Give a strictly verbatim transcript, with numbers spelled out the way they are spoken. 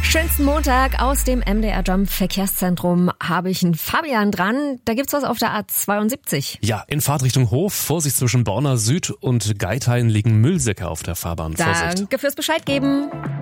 schönsten Montag aus dem M D R Jump Verkehrszentrum habe ich einen Fabian dran. Da gibt's was auf der A zweiundsiebzig. Ja, in Fahrtrichtung Hof. Vorsicht, zwischen Borna Süd und Geithain liegen Müllsäcke auf der Fahrbahn. Vorsicht. Danke fürs Bescheid geben.